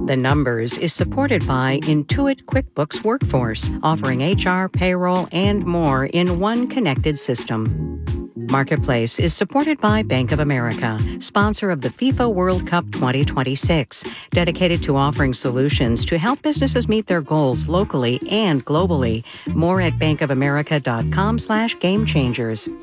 The Numbers is supported by Intuit QuickBooks Workforce, offering HR, payroll, and more in one connected system. Marketplace is supported by Bank of America, sponsor of the FIFA World Cup 2026, dedicated to offering solutions to help businesses meet their goals locally and globally. More at bankofamerica.com/gamechangers.